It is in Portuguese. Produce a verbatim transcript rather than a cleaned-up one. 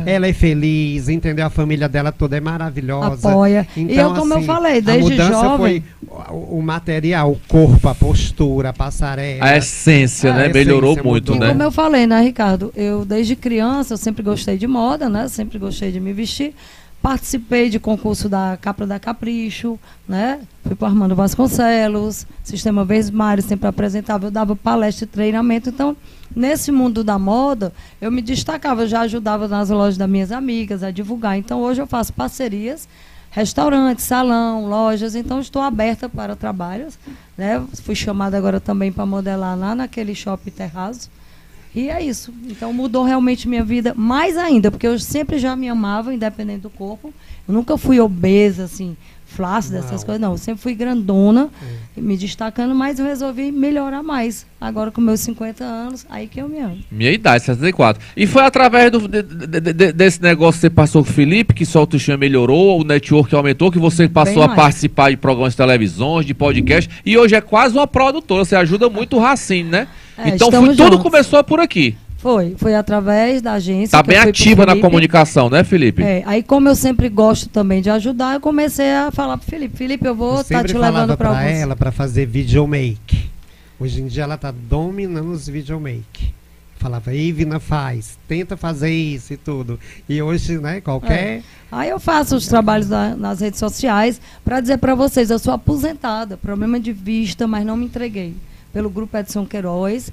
É. Ela é feliz, entendeu? A família dela toda é maravilhosa. Apoia. Então, e eu, como assim, eu falei, desde a mudança jovem... foi o, o material, o corpo, a postura, a passarela. A essência, a né? essência Melhorou muito, mudou. né? Como eu falei, né, Ricardo? Eu, desde criança, eu sempre gostei de moda, né? Sempre gostei de me vestir. Participei de concurso da Capra da Capricho, né? Fui para Armando Vasconcelos, Sistema Verdes Mares, sempre apresentava, eu dava palestra e treinamento. Então, nesse mundo da moda, eu me destacava, eu já ajudava nas lojas das minhas amigas a divulgar. Então, hoje eu faço parcerias, restaurantes, salão, lojas, então estou aberta para trabalhos, né? Fui chamada agora também para modelar lá naquele shopping Terraço. E é isso. Então mudou realmente minha vida mais ainda, porque eu sempre já me amava, independente do corpo. Eu nunca fui obesa, assim, flácida, essas coisas, não. Eu sempre fui grandona, é. me destacando, mas eu resolvi melhorar mais. Agora com meus cinquenta anos, aí que eu me amo. Minha idade, sessenta e quatro. E foi através do, de, de, de, desse negócio que você passou com o Felipe, que sua autoestima melhorou, o network aumentou, que você passou a participar de programas de televisões, de podcast, e hoje é quase uma produtora, você ajuda muito o Racine, né? É, então foi, tudo começou por aqui. Foi, foi através da agência. Tá bem ativa na comunicação, né, Felipe? É, aí como eu sempre gosto também de ajudar, eu comecei a falar pro Felipe, Felipe, eu vou estar tá te levando para alguns... ela para fazer videomake. Hoje em dia ela tá dominando os videomake. Falava, Ivna, faz, tenta fazer isso e tudo. E hoje, né, qualquer... É. Aí eu faço os trabalhos da, nas redes sociais para dizer para vocês, eu sou aposentada, problema de vista, mas não me entreguei. Pelo Grupo Edson Queiroz,